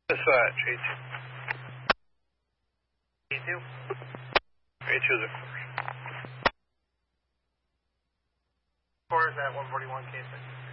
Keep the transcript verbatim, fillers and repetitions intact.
Dispatch, A two. A two? A two is a course. Course at one forty-one K six.